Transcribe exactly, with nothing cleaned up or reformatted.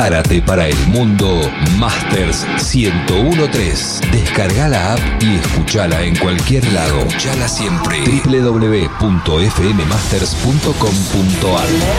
Prepárate para el mundo Masters ciento uno punto tres. Descarga la app y escuchala en cualquier lado. Escuchala siempre. doble u doble u doble u punto f m masters punto com punto a r